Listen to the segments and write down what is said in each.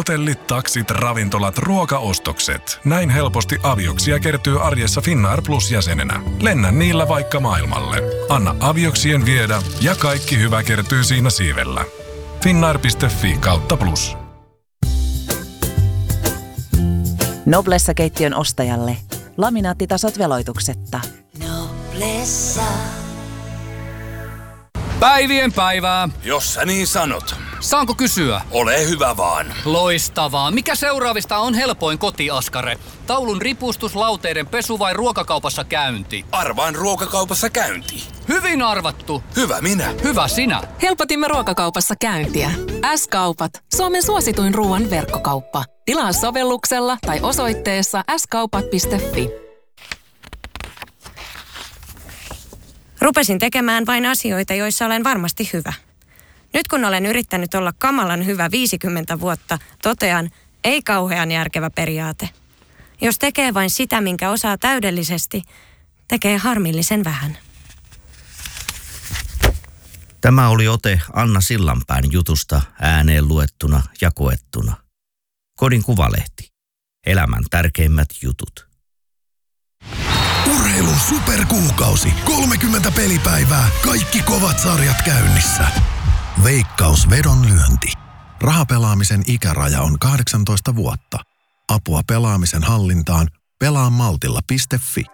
Hotellit, taksit, ravintolat, ruokaostokset. Näin helposti avioksia kertyy arjessa Finnair Plus-jäsenenä. Lennä niillä vaikka maailmalle. Anna avioksien viedä ja kaikki hyvä kertyy siinä siivellä. Finnair.fi/plus. Noblessa-keittiön ostajalle laminaattitasot veloituksetta. Noblessa. Päivien päivää. Jos sä niin sanot. Saanko kysyä? Ole hyvä vaan. Loistavaa. Mikä seuraavista on helpoin kotiaskare? Taulun ripustus, lauteiden pesu vai ruokakaupassa käynti? Arvaan ruokakaupassa käynti. Hyvin arvattu. Hyvä minä. Hyvä sinä. Helpotimme ruokakaupassa käyntiä. S-kaupat. Suomen suosituin ruoan verkkokauppa. Tilaa sovelluksella tai osoitteessa skaupat.fi. Rupesin tekemään vain asioita, joissa olen varmasti hyvä. Nyt kun olen yrittänyt olla kamalan hyvä 50 vuotta, totean, ei kauhean järkevä periaate. Jos tekee vain sitä, minkä osaa täydellisesti, tekee harmillisen vähän. Tämä oli ote Anna Sillanpään jutusta ääneen luettuna ja koettuna. Kodin Kuvalehti. Elämän tärkeimmät jutut. Urheilun superkuukausi. 30 pelipäivää. Kaikki kovat sarjat käynnissä. Veikkaus vedonlyönti. Rahapelaamisen ikäraja on 18 vuotta. Apua pelaamisen hallintaan. Pelaamaltilla.fi.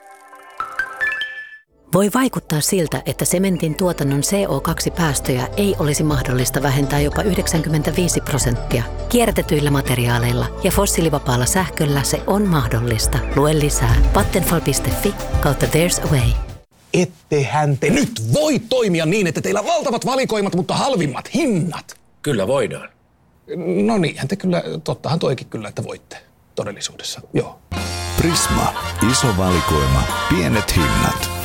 Voi vaikuttaa siltä, että sementin tuotannon CO2-päästöjä ei olisi mahdollista vähentää jopa 95%. Kierrätetyillä materiaaleilla ja fossiilivapaalla sähköllä se on mahdollista. Lue lisää vattenfall.fi/there's a way. Ettehän te nyt voi toimia niin, että teillä on valtavat valikoimat, mutta halvimmat hinnat. Kyllä voidaan. No niinhän te kyllä, tottahan toikin kyllä, että voitte todellisuudessa, joo. Prisma. Iso valikoima. Pienet hinnat.